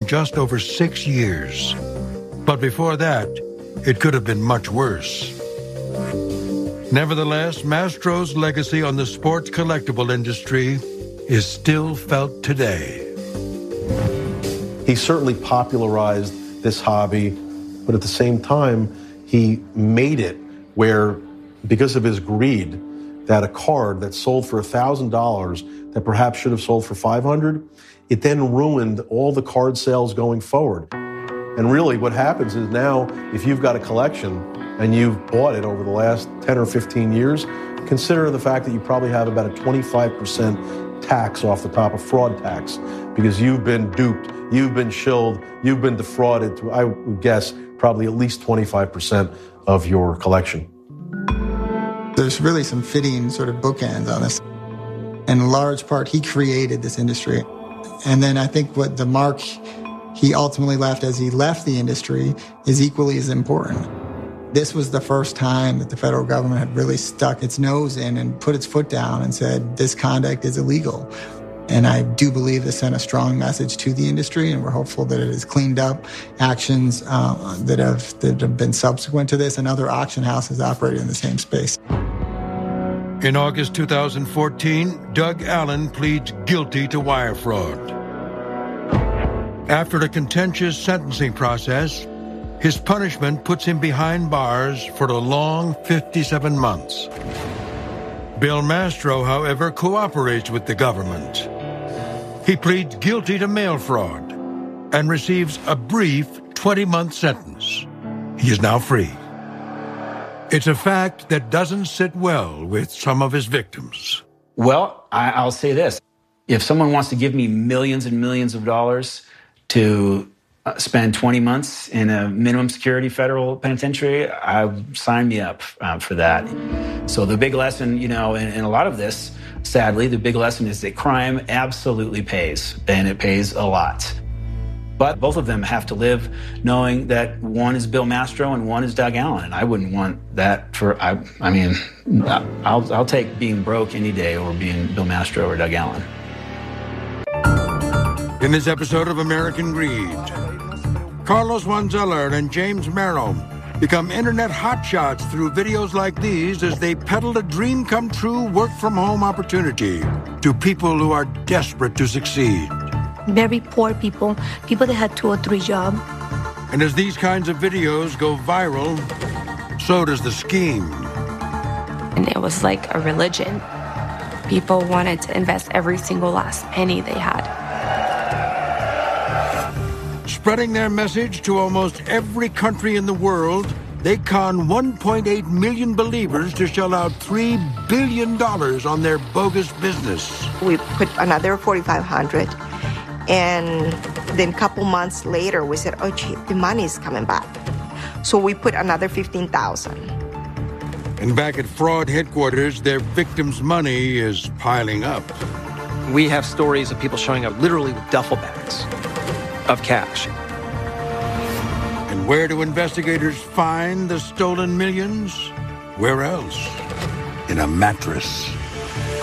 just over 6 years. But before that, it could have been much worse. Nevertheless, Mastro's legacy on the sports collectible industry is still felt today. He certainly popularized this hobby, but at the same time, he made it where, because of his greed, that a card that sold for $1,000 that perhaps should have sold for $500, it then ruined all the card sales going forward. And really what happens is now, if you've got a collection and you've bought it over the last 10 or 15 years, consider the fact that you probably have about a 25% tax off the top of fraud tax, because you've been duped, you've been shilled, you've been defrauded to, I would guess, probably at least 25% of your collection. There's really some fitting sort of bookends on this. In large part, he created this industry. And then I think what the mark he ultimately left as he left the industry is equally as important. This was the first time that the federal government had really stuck its nose in and put its foot down and said, this conduct is illegal. And I do believe this sent a strong message to the industry, and we're hopeful that it has cleaned up actions that have been subsequent to this, and other auction houses operating in the same space. In August 2014, Doug Allen pleads guilty to wire fraud. After a contentious sentencing process, his punishment puts him behind bars for a long 57 months. Bill Mastro, however, cooperates with the government. He pleads guilty to mail fraud and receives a brief 20-month sentence. He is now free. It's a fact that doesn't sit well with some of his victims. Well, I'll say this. If someone wants to give me millions and millions of dollars to spend 20 months in a minimum security federal penitentiary, sign me up for that. So the big lesson, in a lot of this, sadly, the big lesson is that crime absolutely pays, and it pays a lot. But both of them have to live knowing that one is Bill Mastro and one is Doug Allen. And I wouldn't want that I'll take being broke any day over being Bill Mastro or Doug Allen. In this episode of American Greed, Carlos Wanzeller and James Merrill become internet hotshots through videos like these as they peddle a dream-come-true work-from-home opportunity to people who are desperate to succeed. Very poor people that had 2 or 3 jobs. And as these kinds of videos go viral, so does the scheme. And it was like a religion. People wanted to invest every single last penny they had. Spreading their message to almost every country in the world, they con 1.8 million believers to shell out $3 billion on their bogus business. We put another $4,500, and then a couple months later, we said, oh, gee, the money's coming back. So we put another $15,000. And back at fraud headquarters, their victims' money is piling up. We have stories of people showing up literally with duffel bags of cash. And where do investigators find the stolen millions? Where else? In a mattress.